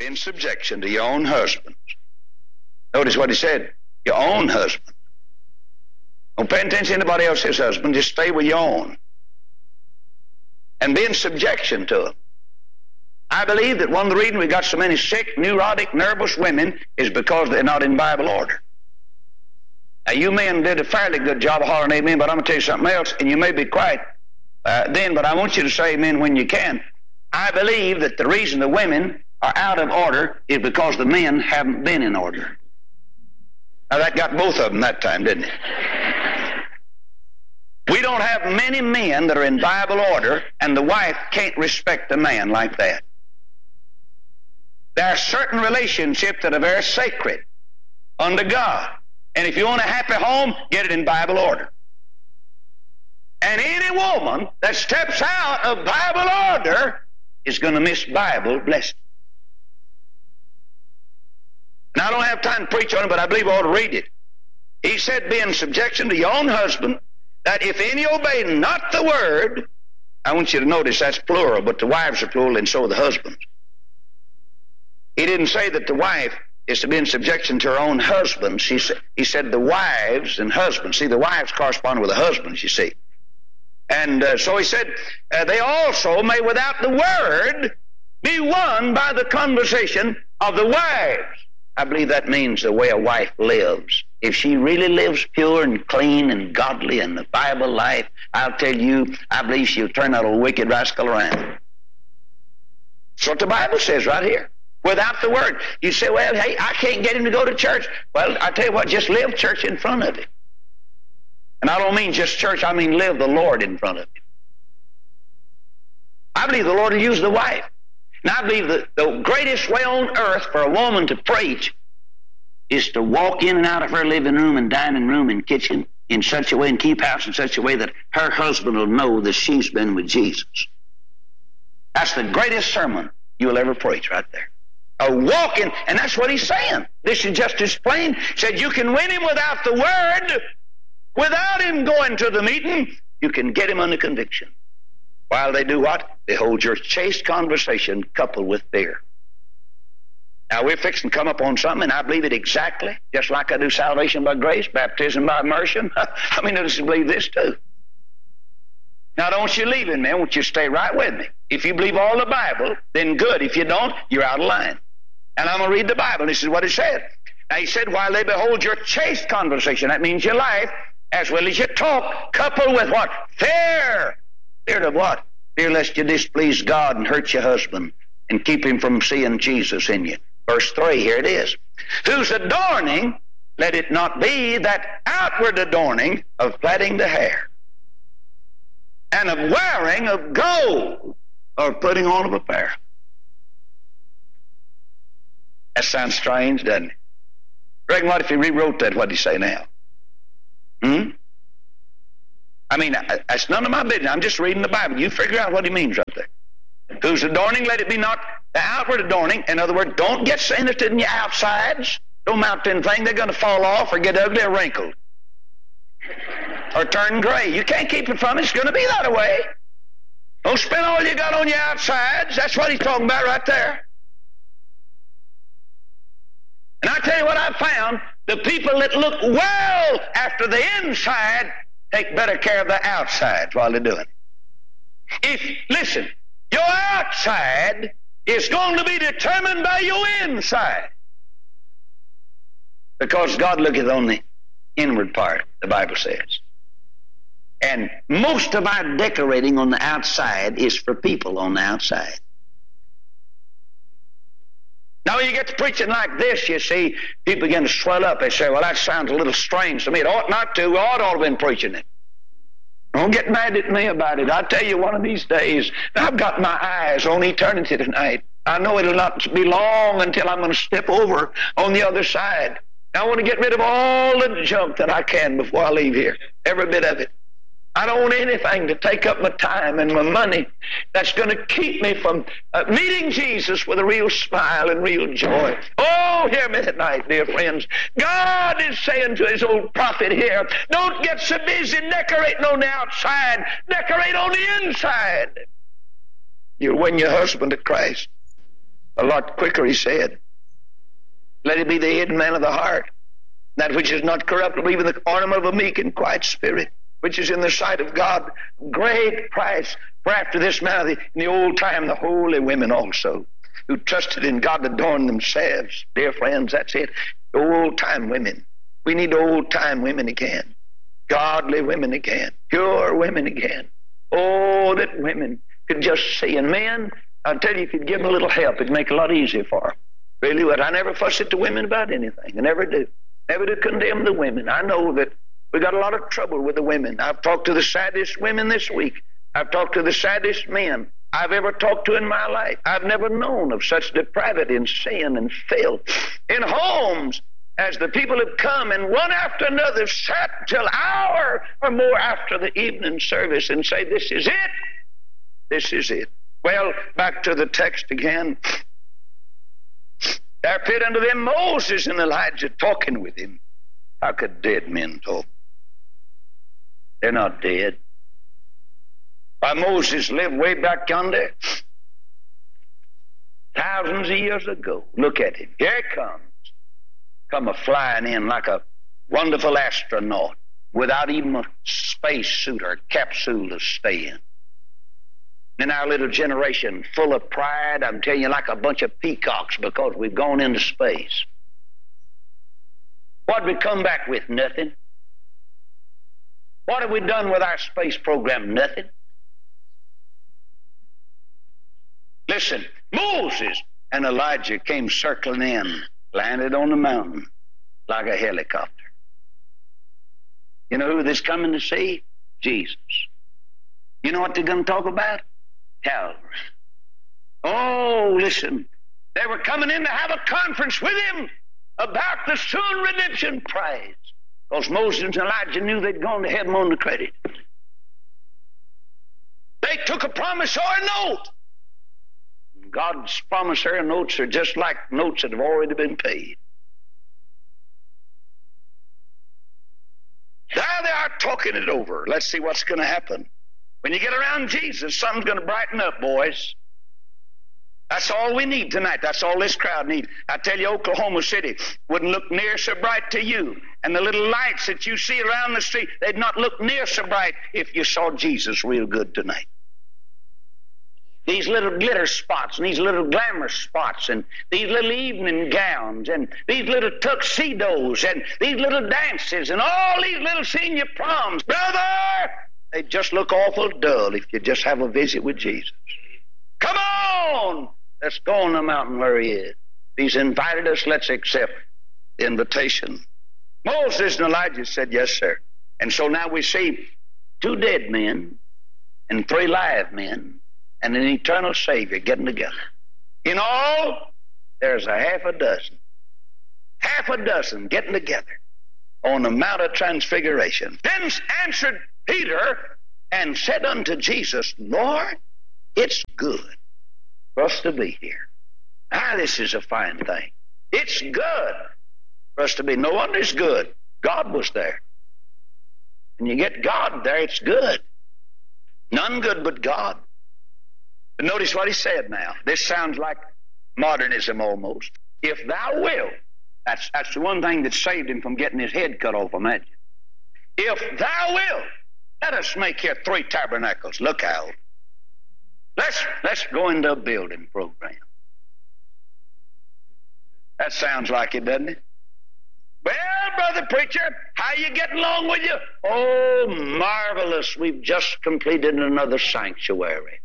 in subjection to your own husbands. Notice what he said, your own husband. Don't pay attention to anybody else's husband, just stay with your own. And be in subjection to them. I believe that one of the reasons we got so many sick, neurotic, nervous women is because they're not in Bible order. Now, you men did a fairly good job of hollering amen, but I'm going to tell you something else, and you may be quiet then, but I want you to say amen when you can. I believe that the reason the women are out of order is because the men haven't been in order. Now, that got both of them that time, didn't it? We don't have many men that are in Bible order, and the wife can't respect the man like that. There are certain relationships that are very sacred unto God. And if you want a happy home, get it in Bible order. And any woman that steps out of Bible order is going to miss Bible blessing. Now, I don't have time to preach on it, but I believe I ought to read it. He said, be in subjection to your own husband, that if any obey not the word, I want you to notice that's plural, but the wives are plural and so are the husbands. He didn't say that the wife is to be in subjection to her own husband. He said the wives and husbands. See, the wives correspond with the husbands, you see. And so he said, they also may without the word be won by the conversation of the wives. I believe that means the way a wife lives. If she really lives pure and clean and godly in the Bible life, I'll tell you, I believe she'll turn that old wicked rascal around. That's what the Bible says right here. Without the word. You say, well, hey, I can't get him to go to church. Well, I tell you what, just live church in front of him. And I don't mean just church, I mean live the Lord in front of him. I believe the Lord will use the wife. And I believe that the greatest way on earth for a woman to preach is to walk in and out of her living room and dining room and kitchen in such a way and keep house in such a way that her husband will know that she's been with Jesus. That's the greatest sermon you'll ever preach right there. A walking, and that's what he's saying. This is just as plain. He said you can win him without the word, without him going to the meeting, you can get him under conviction. While they do what? They hold your chaste conversation coupled with fear. Now we're fixing to come up on something, and I believe it exactly, just like I do salvation by grace, baptism by immersion. I mean, I just believe this too. Now don't you leave it, man. I want you to stay right with me. If you believe all the Bible, then good. If you don't, you're out of line. And I'm going to read the Bible. This is what it said. Now he said, while they behold your chaste conversation, that means your life, as well as your talk, coupled with what? Fear. Fear of what? Fear lest you displease God and hurt your husband and keep him from seeing Jesus in you. Verse 3, here it is. Whose adorning, let it not be that outward adorning of plaiting the hair, and of wearing of gold, or putting on of apparel. That sounds strange, doesn't it? Reckon what if he rewrote that, what'd he say now? I mean, that's none of my business. I'm just reading the Bible. You figure out what he means right there. Whose adorning, let it be not the outward adorning. In other words, don't get interested in your outsides. Don't mount to anything. They're going to fall off or get ugly or wrinkled or turn gray. You can't keep it from it. It's going to be that way. Don't spend all you got on your outsides. That's what he's talking about right there. And I tell you what I found, the people that look well after the inside take better care of the outside while they're doing it. Listen, your outside is going to be determined by your inside. Because God looketh on the inward part, the Bible says. And most of our decorating on the outside is for people on the outside. Now, when you get to preaching like this, you see, people begin to swell up. They say, well, that sounds a little strange to me. It ought not to. We ought to have been preaching it. Don't get mad at me about it. I'll tell you one of these days, I've got my eyes on eternity tonight. I know it'll not be long until I'm going to step over on the other side. I want to get rid of all the junk that I can before I leave here, every bit of it. I don't want anything to take up my time and my money that's going to keep me from meeting Jesus with a real smile and real joy. Oh, hear me tonight, dear friends. God is saying to his old prophet here, don't get so busy decorating on the outside. Decorate on the inside. You'll win your husband to Christ. A lot quicker, he said. Let it be the hidden man of the heart, that which is not corruptible, even the ornament of a meek and quiet spirit, which is in the sight of God great price. For after this manner, in the old time, the holy women also, who trusted in God, adorned themselves. Dear friends, that's it. Old time women. We need old time women again. Godly women again. Pure women again. Oh, that women could just see. And men, I'll tell you, if you'd give them a little help, it'd make it a lot easier for them. Really would. I never fuss at the women about anything. I never do. Never do condemn the women. I know that we got a lot of trouble with the women. I've talked to the saddest women this week. I've talked to the saddest men I've ever talked to in my life. I've never known of such depravity and sin and filth in homes as the people have come and one after another sat till an hour or more after the evening service and say, this is it. This is it. Well, back to the text again. There appeared unto them Moses and Elijah talking with him. How could dead men talk? They're not dead. Why, Moses lived way back yonder, thousands of years ago. Look at him. Here he comes. Come a-flying in like a wonderful astronaut without even a space suit or capsule to stay in. In our little generation, full of pride, I'm telling you, like a bunch of peacocks because we've gone into space. What did we come back with? Nothing. What have we done with our space program? Nothing. Listen, Moses and Elijah came circling in, landed on the mountain like a helicopter. You know who they're coming to see? Jesus. You know what they're going to talk about? Calvary. Oh, listen. They were coming in to have a conference with him about the soon redemption prize. Because Moses and Elijah knew they'd gone to heaven on the credit. They took a promissory note. God's promissory notes are just like notes that have already been paid. Now they are talking it over. Let's see what's going to happen. When you get around Jesus, something's going to brighten up, boys. That's all we need tonight. That's all this crowd needs. I tell you, Oklahoma City wouldn't look near so bright to you. And the little lights that you see around the street, they'd not look near so bright if you saw Jesus real good tonight. These little glitter spots and these little glamour spots and these little evening gowns and these little tuxedos and these little dances and all these little senior proms. Brother, they just look awful dull if you just have a visit with Jesus. Come on! Let's go on the mountain where he is. He's invited us. Let's accept the invitation. Moses and Elijah said, yes, sir. And so now we see 2 dead men and 3 live men and an eternal Savior getting together. In all, there's a half a dozen getting together on the Mount of Transfiguration. Then answered Peter and said unto Jesus, Lord, it's good for us to be here. This is a fine thing. It's good for us to be. No wonder it's good. God was there. When you get God there, it's good. None good but God. But notice what he said now. This sounds like modernism almost. If thou wilt, that's the one thing that saved him from getting his head cut off, imagine. If thou wilt, let us make here 3 tabernacles. Look out. Let's go into a building program. That sounds like it, doesn't it? Well, brother preacher, how you getting along with you? Oh, marvelous. We've just completed another sanctuary.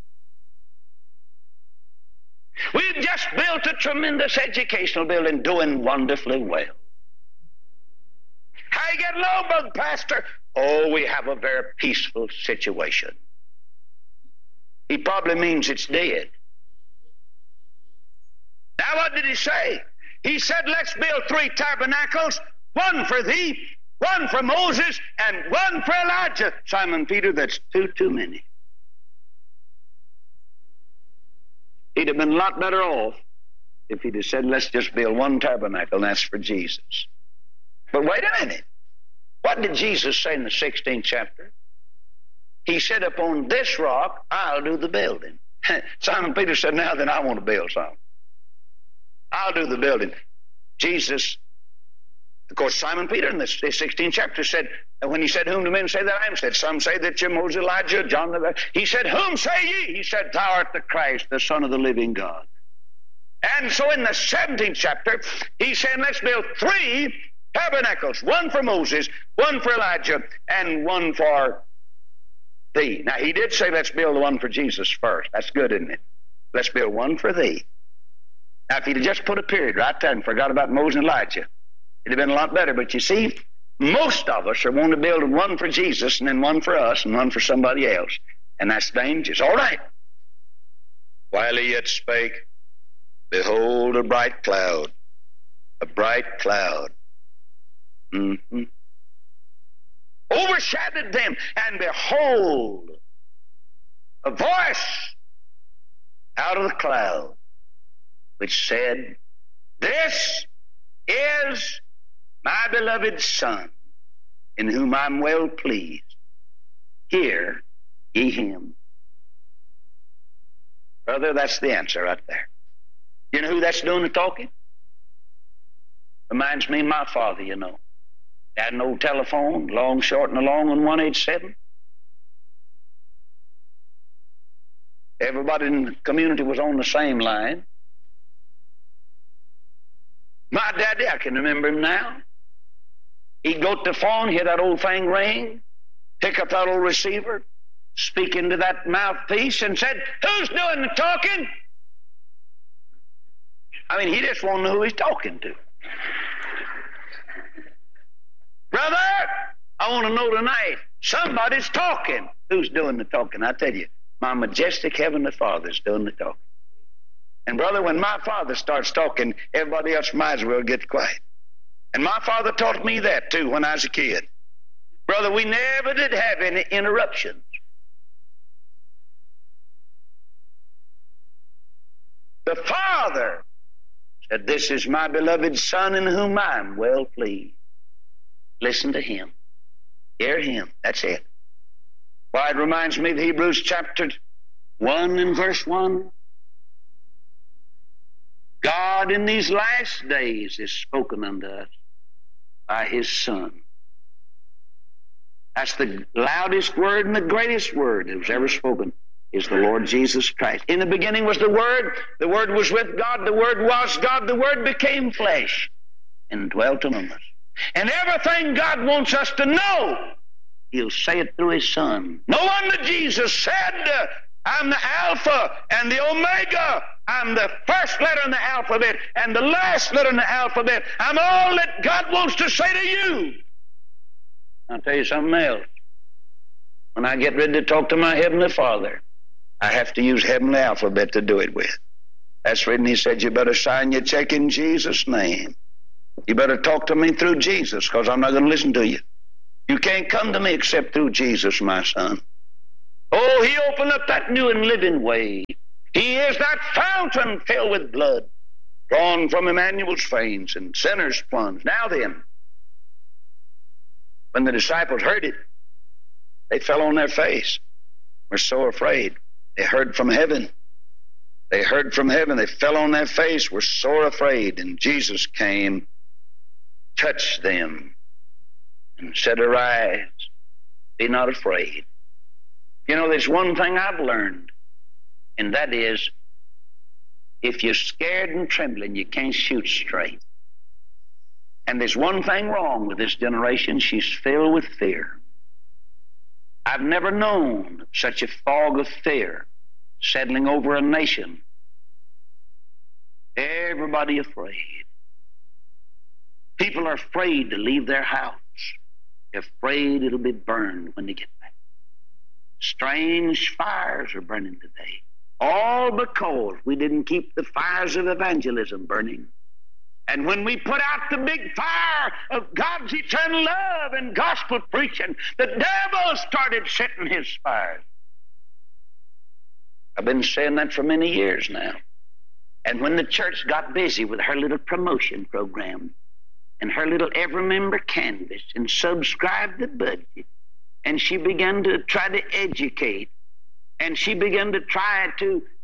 We've just built a tremendous educational building, doing wonderfully well. How you getting along, brother pastor? Oh, we have a very peaceful situation. He probably means it's dead. Now what did he say? He said, let's build 3 tabernacles, 1 for thee, 1 for Moses, and 1 for Elijah. Simon Peter, that's too many. He'd have been a lot better off if he'd have said, let's just build 1 tabernacle, and that's for Jesus. But wait a minute. What did Jesus say in the 16th chapter? He said, upon this rock, I'll do the building. Simon Peter said, now then I want to build something. I'll do the building. Jesus, of course, Simon Peter in the 16th chapter said, when he said, whom do men say that I am? Said, some say that you're Moses, Elijah, John the Baptist. He said, whom say ye? He said, thou art the Christ, the Son of the living God. And so in the 17th chapter, he's saying, let's build 3 tabernacles, one for Moses, one for Elijah, and one for thee. Now, he did say, let's build the one for Jesus first. That's good, isn't it? Let's build one for thee. Now, if he'd have just put a period right there and forgot about Moses and Elijah, it'd have been a lot better. But you see, most of us are wanting to build one for Jesus and then one for us and one for somebody else. And that's dangerous. All right. While he yet spake, behold, a bright cloud. A bright cloud. Overshadowed them, and behold, a voice out of the cloud, which said, this is my beloved Son, in whom I'm well pleased. Hear ye him. Brother, that's the answer right there. You know who that's doing the talking? Reminds me of my father, you know. Had an old telephone, long, short, and a long one, 187. Everybody in the community was on the same line. My daddy, I can remember him now. He'd go to the phone, hear that old thing ring, pick up that old receiver, speak into that mouthpiece, and said, who's doing the talking? I mean, he just won't know who he's talking to. Brother, I want to know tonight, somebody's talking. Who's doing the talking? I tell you, my majestic Heavenly Father's doing the talking. And brother, when my father starts talking, everybody else might as well get quiet. And my father taught me that too when I was a kid. Brother, we never did have any interruptions. The Father said, this is my beloved Son in whom I am well pleased. Listen to him. Hear him. That's it. Why, it reminds me of Hebrews chapter 1 and verse 1. God in these last days is spoken unto us by his Son. That's the loudest word and the greatest word that was ever spoken, is the Lord Jesus Christ. In the beginning was the Word was with God, the Word was God, the Word became flesh and dwelt among us. And everything God wants us to know, he'll say it through his Son. No wonder Jesus said, I'm the Alpha and the Omega. I'm the first letter in the alphabet and the last letter in the alphabet. I'm all that God wants to say to you. I'll tell you something else. When I get ready to talk to my Heavenly Father, I have to use heavenly alphabet to do it with. That's written. He said, you better sign your check in Jesus' name. You better talk to me through Jesus, because I'm not going to listen to you. You can't come to me except through Jesus, my son. Oh, he opened up that new and living way. He is that fountain filled with blood, drawn from Emmanuel's veins, and sinners plunge. Now then, when the disciples heard it, they fell on their face. Were so afraid. They heard from heaven. They heard from heaven. They fell on their face, were sore afraid. And Jesus came, touched them, and said, arise, be not afraid. You know, there's one thing I've learned, and that is, if you're scared and trembling, you can't shoot straight. And there's one thing wrong with this generation. She's filled with fear. I've never known such a fog of fear settling over a nation. Everybody afraid. People are afraid to leave their house. They're afraid it'll be burned when they get back. Strange fires are burning today. All because we didn't keep the fires of evangelism burning. And when we put out the big fire of God's eternal love and gospel preaching, the devil started setting his fires. I've been saying that for many years now. And when the church got busy with her little promotion program and her little every member canvas and subscribed the budget, and she began to try to educate, and she began to try to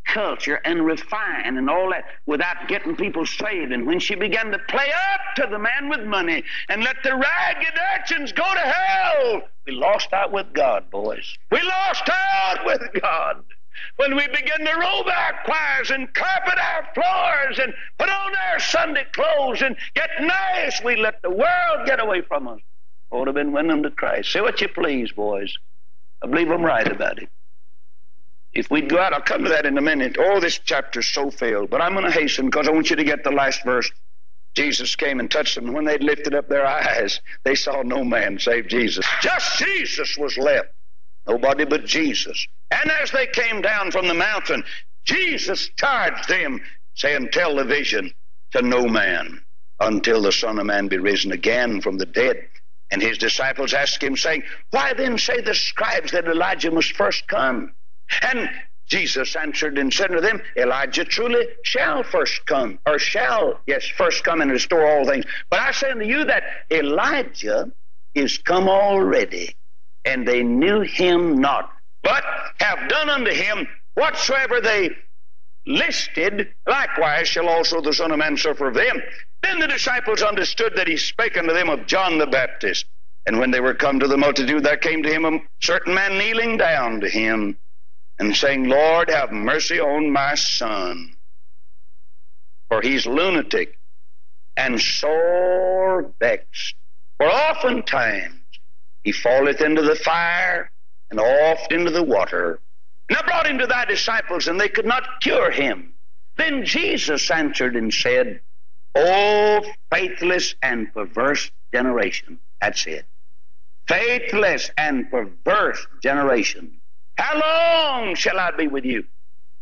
culture and refine and all that without getting people saved. And when she began to play up to the man with money and let the ragged urchins go to hell, we lost out with God, boys. We lost out with God. When we begin to robe our choirs and carpet our floors and put on our Sunday clothes and get nice, we let the world get away from us. It would have been winning them to Christ. Say what you please, boys. I believe I'm right about it. If we'd go out, I'll come to that in a minute. Oh, this chapter's so filled. But I'm going to hasten because I want you to get the last verse. Jesus came and touched them. When they'd lifted up their eyes, they saw no man save Jesus. Just Jesus was left. Nobody but Jesus. And as they came down from the mountain, Jesus charged them, saying, tell the vision to no man until the Son of Man be risen again from the dead. And his disciples asked him, saying, why then say the scribes that Elijah must first come? And Jesus answered and said to them, Elijah truly shall first come, or first come and restore all things. But I say unto you that Elijah is come already, and they knew him not, but have done unto him whatsoever they listed, likewise shall also the Son of Man suffer of them. Then the disciples understood that he spake unto them of John the Baptist. And when they were come to the multitude, there came to him a certain man kneeling down to him, and saying, Lord, have mercy on my son, for he's lunatic and sore vexed. For oftentimes he falleth into the fire, and oft into the water. And I brought him to thy disciples, and they could not cure him. Then Jesus answered and said, O faithless and perverse generation. That's it. Faithless and perverse generation. How long shall I be with you?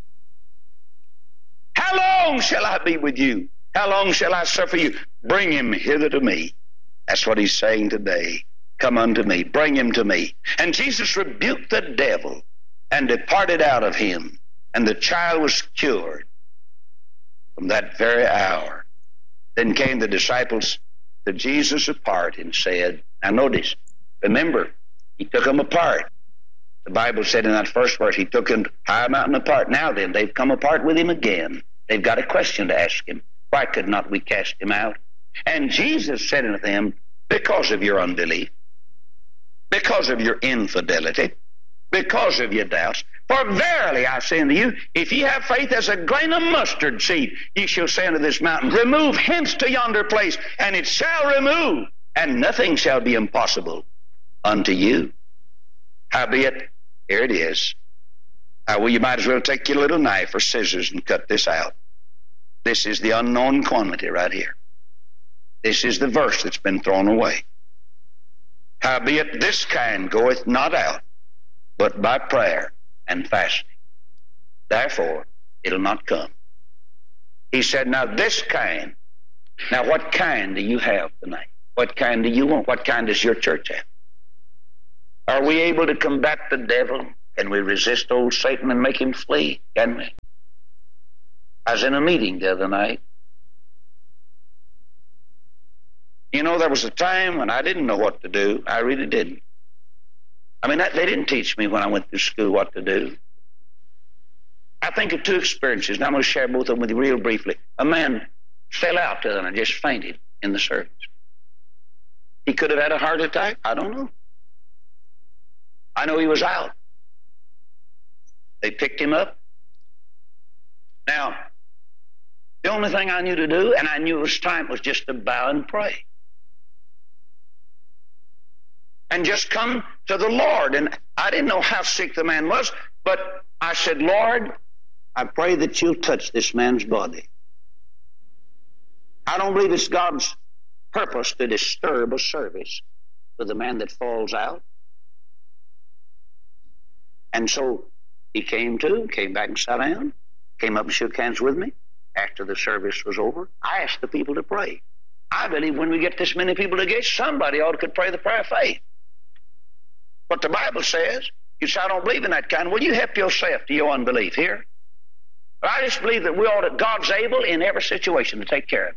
How long shall I be with you? How long shall I suffer you? Bring him hither to me. That's what he's saying today. Come unto me. Bring him to me. And Jesus rebuked the devil and departed out of him. And the child was cured from that very hour. Then came the disciples to Jesus apart and said, now notice, remember, he took them apart. The Bible said in that first verse, he took him high mountain apart. Now then, they've come apart with him again. They've got a question to ask him. Why could not we cast him out? And Jesus said unto them, because of your unbelief, because of your infidelity, because of your doubts. For verily I say unto you, if ye have faith as a grain of mustard seed, ye shall say unto this mountain, remove hence to yonder place, and it shall remove, and nothing shall be impossible unto you. Howbeit, here it is. Well, you might as well take your little knife or scissors and cut this out. This is the unknown quantity right here. This is the verse that's been thrown away. Howbeit, this kind goeth not out, but by prayer and fasting. Therefore, it'll not come. He said, now this kind. Now, what kind do you have tonight? What kind do you want? What kind does your church have? Are we able to combat the devil? Can we resist old Satan and make him flee? Can we? I was in a meeting the other night. You know, there was a time when I didn't know what to do. I really didn't. I mean, they didn't teach me when I went to school what to do. I think of two experiences, and I'm going to share both of them with you real briefly. A man fell out to them and just fainted in the service. He could have had a heart attack. I don't know. I know he was out. They picked him up. Now, the only thing I knew to do, and I knew it was time, was just to bow and pray. And just come to the Lord. And I didn't know how sick the man was, but I said, Lord, I pray that you'll touch this man's body. I don't believe it's God's purpose to disturb a service with a man that falls out. And so he came back and sat down, came up and shook hands with me after the service was over. I asked the people to pray. I believe when we get this many people together, somebody ought to could pray the prayer of faith. But the Bible says, you say, I don't believe in that kind. Well, you help yourself to your unbelief here. But I just believe that God's able in every situation to take care of it.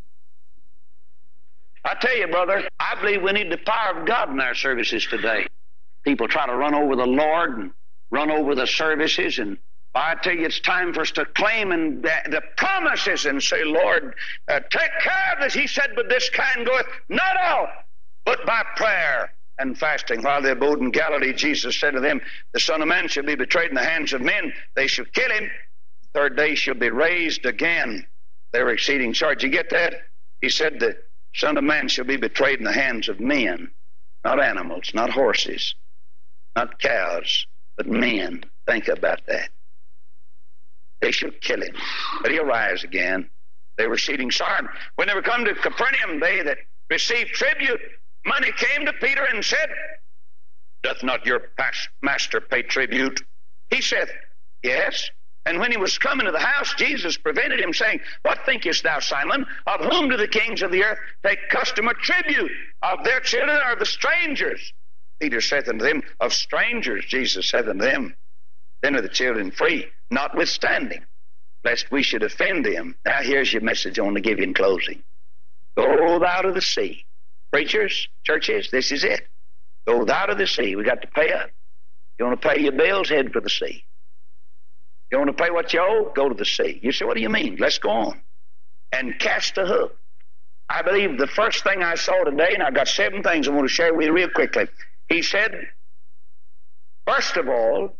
I tell you, brother, I believe we need the power of God in our services today. People try to run over the Lord and run over the services and I tell you, it's time for us to claim and the promises and say, Lord, take care of this. He said, but this kind goeth not out, but by prayer and fasting. While they abode in Galilee, Jesus said to them, the Son of Man shall be betrayed in the hands of men. They shall kill him. Third day shall be raised again. They were exceeding sorry. Did you get that? He said, the Son of Man shall be betrayed in the hands of men, not animals, not horses, not cows, but men. Think about that. They shall kill him, but he'll rise again. They were exceeding sorry. When they were come to Capernaum, they that received tribute money came to Peter and said, doth not your master pay tribute? He said, yes. And when he was come into the house, Jesus prevented him, saying, what thinkest thou, Simon? Of whom do the kings of the earth take custom or tribute? Of their children or of the strangers? Peter saith unto them, of strangers. Jesus saith unto them, then are the children free, notwithstanding, lest we should offend them. Now here's your message I want to give you in closing. Go thou to the sea. Preachers, churches, this is it. Go thou to the sea. We got to pay up. You want to pay your bills, head for the sea. You want to pay what you owe? Go to the sea. You say, what do you mean? Let's go on. And cast a hook. I believe the first thing I saw today, and I've got 7 things I want to share with you real quickly. He said, first of all,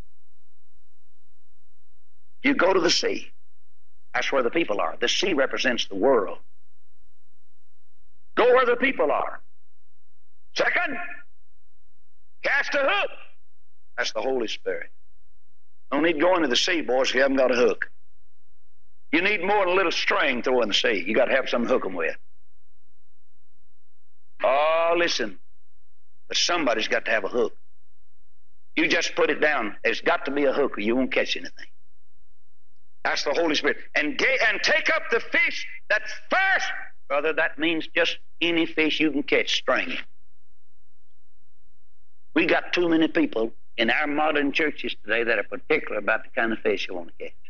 you go to the sea. That's where the people are. The sea represents the world. Go where the people are. Second, cast a hook. That's the Holy Spirit. No need going to the sea, boys, if you haven't got a hook. You need more than a little string thrown in the sea. You got to have something to hook them with. Oh, listen. But somebody's got to have a hook. You just put it down. There's got to be a hook or you won't catch anything. That's the Holy Spirit. And take up the fish that's first. Brother, that means just any fish you can catch, string it. We got too many people in our modern churches today that are particular about the kind of fish you want to catch.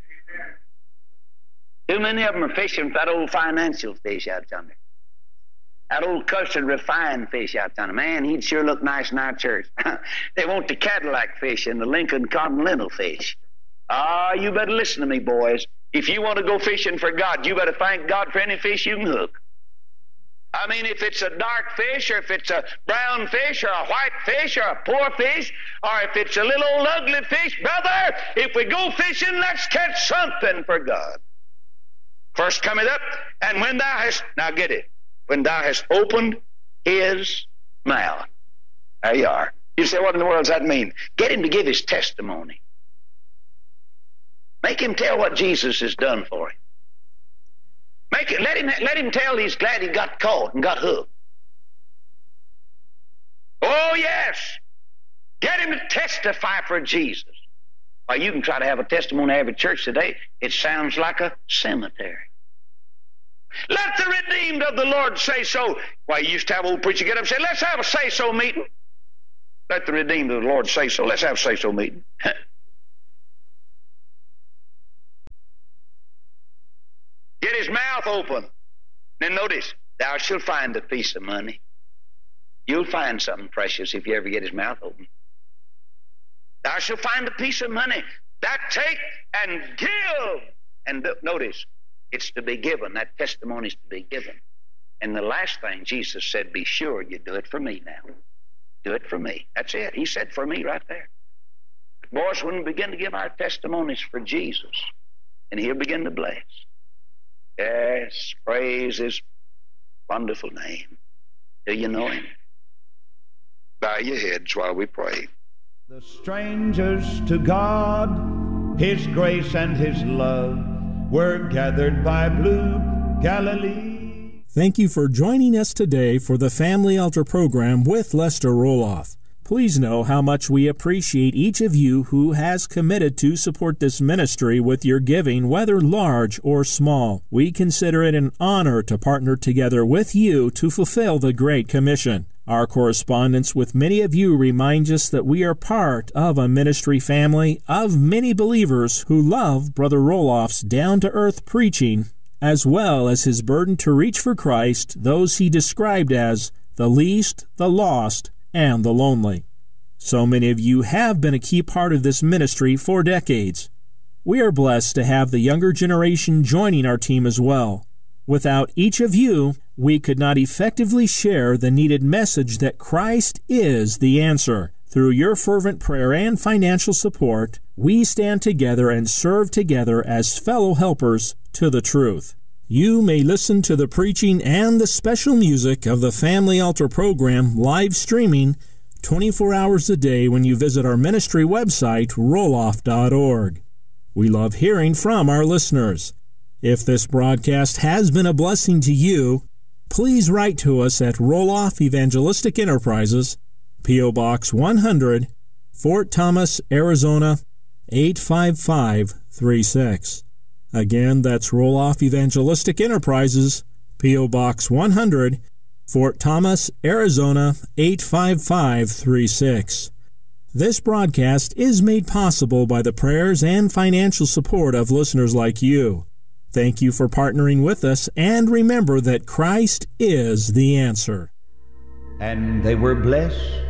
Too many of them are fishing for that old financial fish out yonder. That old custard refined fish out yonder. Man, he'd sure look nice in our church. They want the Cadillac fish and the Lincoln Continental fish. You better listen to me, boys. If you want to go fishing for God, you better thank God for any fish you can hook. I mean, if it's a dark fish, or if it's a brown fish, or a white fish, or a poor fish, or if it's a little old ugly fish, brother, if we go fishing, let's catch something for God. First cometh up, and when thou hast, now get it, when thou hast opened his mouth. There you are. You say, what in the world does that mean? Get him to give his testimony. Make him tell what Jesus has done for him. Let him tell he's glad he got caught and got hooked. Oh, yes. Get him to testify for Jesus. Why, you can try to have a testimony at every church today. It sounds like a cemetery. Let the redeemed of the Lord say so. Why, you used to have old preacher get up and say, let's have a say-so meeting. Let the redeemed of the Lord say so. Let's have a say-so meeting. Get his mouth open. Then notice, thou shalt find a piece of money. You'll find something precious if you ever get his mouth open. Thou shalt find a piece of money. That take and give. And notice, it's to be given. That testimony is to be given. And the last thing, Jesus said, be sure you do it for me now. Do it for me. That's it. He said for me right there. Boys, when we begin to give our testimonies for Jesus, and he'll begin to bless. Yes, praise his wonderful name. Do you know him? Bow your heads while we pray. The strangers to God, his grace and his love, were gathered by blue Galilee. Thank you for joining us today for the Family Altar program with Lester Roloff. Please know how much we appreciate each of you who has committed to support this ministry with your giving, whether large or small. We consider it an honor to partner together with you to fulfill the Great Commission. Our correspondence with many of you reminds us that we are part of a ministry family of many believers who love Brother Roloff's down-to-earth preaching, as well as his burden to reach for Christ those he described as the least, the lost, and the lonely. So many of you have been a key part of this ministry for decades. We are blessed to have the younger generation joining our team as well. Without each of you, we could not effectively share the needed message that Christ is the answer. Through your fervent prayer and financial support, we stand together and serve together as fellow helpers to the truth. You may listen to the preaching and the special music of the Family Altar program live streaming 24 hours a day when you visit our ministry website, roloff.org. We love hearing from our listeners. If this broadcast has been a blessing to you, please write to us at Roloff Evangelistic Enterprises, P.O. Box 100, Fort Thomas, Arizona, 85536. Again, that's Roloff Evangelistic Enterprises, P.O. Box 100, Fort Thomas, Arizona, 85536. This broadcast is made possible by the prayers and financial support of listeners like you. Thank you for partnering with us, and remember that Christ is the answer. And they were blessed